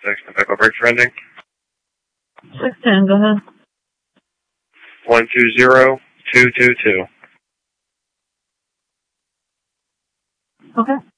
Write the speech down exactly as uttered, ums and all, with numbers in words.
six, the pickup break for ending. six ten, go ahead. one two zero two two two. Okay.